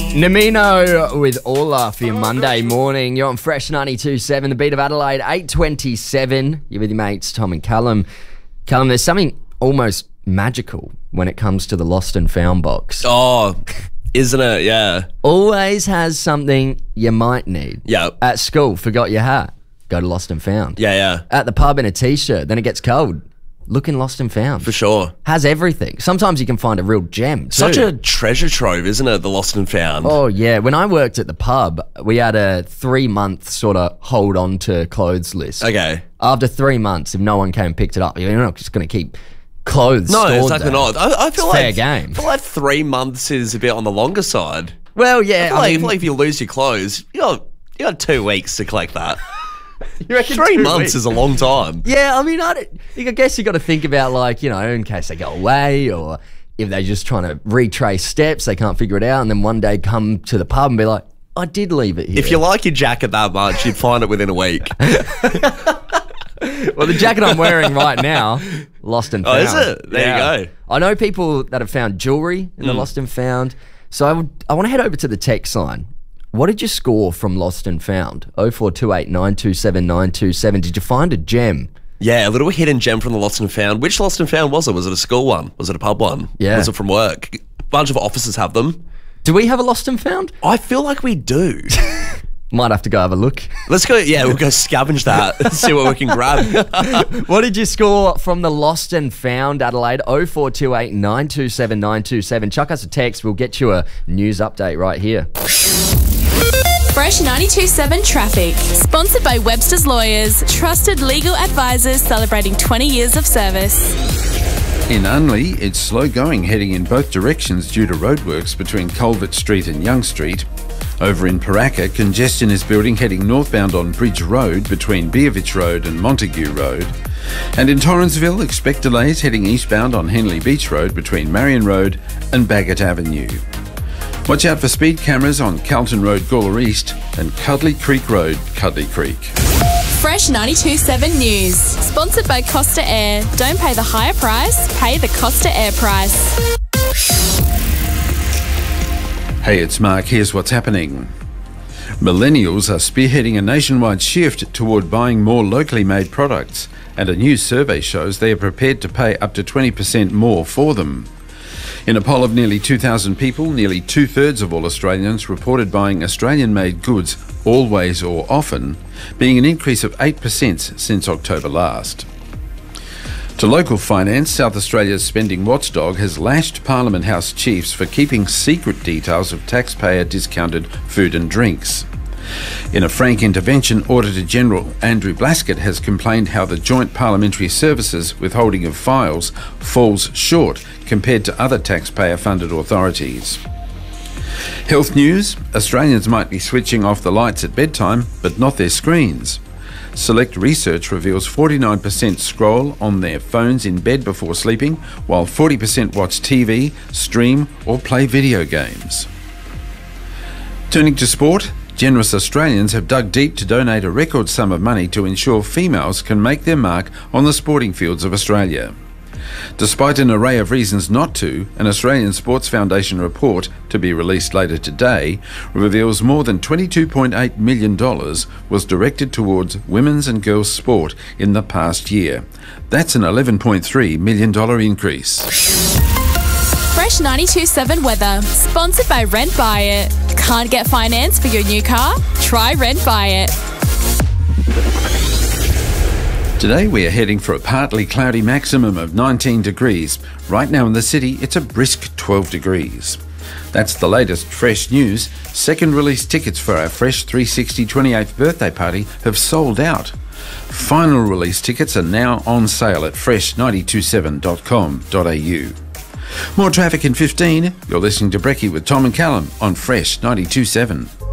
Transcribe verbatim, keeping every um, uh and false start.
Namino with Orla for your Monday morning. You're on Fresh ninety-two point seven, the beat of Adelaide, eight twenty-seven. You're with your mates, Tom and Callum. Callum, there's something almost magical when it comes to the Lost and Found box. Oh, isn't it? Yeah. Always has something you might need. Yeah. At school, forgot your hat. Go to Lost and Found. Yeah, yeah. At the pub in a t-shirt, then it gets cold. Looking Lost and Found. For sure. Has everything. Sometimes you can find a real gem too. Such a treasure trove, isn't it, the Lost and Found? Oh, yeah. When I worked at the pub, we had a three-month sort of hold-on to clothes list. Okay. After three months, if no one came and picked it up, you're not just going to keep clothes No, stored exactly there. not. I, I feel It's like fair game. I feel like three months is a bit on the longer side. Well, yeah. I feel, I like, I mean, feel like if you lose your clothes, you got you got two weeks to collect that. you reckon Three two months weeks? is a long time. Yeah, I mean, I, don't, I guess you got to think about, like, you know, in case they go away, or if they're just trying to retrace steps, they can't figure it out, and then one day come to the pub and be like, I did leave it here. If you like your jacket that much, you'd find it within a week. Well, the jacket I'm wearing right now, Lost and Oh, Found. is it? There you go. I know people that have found jewellery in the Lost and Found, so I, would, I want to head over to the text line. What did you score from Lost and Found? oh four two eight, nine two seven, nine two seven. Did you find a gem? Yeah, a little hidden gem from the Lost and Found. Which Lost and Found was it? Was it a school one? Was it a pub one? Yeah. Was it from work? A bunch of offices have them. Do we have a Lost and Found? I feel like we do. Might have to go have a look. Let's go, yeah, we'll go scavenge that and see what we can grab. What did you score from the Lost and Found, Adelaide? oh four two eight, nine two seven, nine two seven. Chuck us a text. We'll get you a news update right here. Fresh ninety-two point seven Traffic. Sponsored by Webster's Lawyers. Trusted legal advisors celebrating twenty years of service. In Unley, it's slow going heading in both directions due to roadworks between Culvert Street and Young Street. Over in Paraka, congestion is building heading northbound on Bridge Road between Beervich Road and Montague Road. And in Torrensville, expect delays heading eastbound on Henley Beach Road between Marion Road and Bagot Avenue. Watch out for speed cameras on Carlton Road, Gawler East and Cuddly Creek Road, Cuddly Creek. Fresh ninety-two point seven News. Sponsored by Costa Air. Don't pay the higher price, pay the Costa Air price. Hey, it's Mark. Here's what's happening. Millennials are spearheading a nationwide shift toward buying more locally made products, and a new survey shows they are prepared to pay up to twenty percent more for them. In a poll of nearly two thousand people, nearly two-thirds of all Australians reported buying Australian-made goods always or often, being an increase of eight percent since October last. To local finance, South Australia's spending watchdog has lashed Parliament House chiefs for keeping secret details of taxpayer-discounted food and drinks. In a frank intervention, Auditor-General Andrew Blaskett has complained how the Joint Parliamentary Services withholding of files falls short compared to other taxpayer-funded authorities. Health news: Australians might be switching off the lights at bedtime, but not their screens. Select research reveals forty-nine percent scroll on their phones in bed before sleeping, while forty percent watch T V, stream or play video games. Turning to sport, generous Australians have dug deep to donate a record sum of money to ensure females can make their mark on the sporting fields of Australia. Despite an array of reasons not to, an Australian Sports Foundation report, to be released later today, reveals more than twenty-two point eight million dollars was directed towards women's and girls' sport in the past year. That's an eleven point three million dollars increase. Fresh ninety-two point seven Weather. Sponsored by Rent Buy It. Can't get finance for your new car? Try Rent Buy It. Today we are heading for a partly cloudy maximum of nineteen degrees. Right now in the city, it's a brisk twelve degrees. That's the latest Fresh news. Second release tickets for our Fresh three sixty twenty-eighth birthday party have sold out. Final release tickets are now on sale at fresh nine two seven dot com dot a u. More traffic in fifteen. You're listening to Brekkie with Tom and Callum on Fresh ninety-two point seven.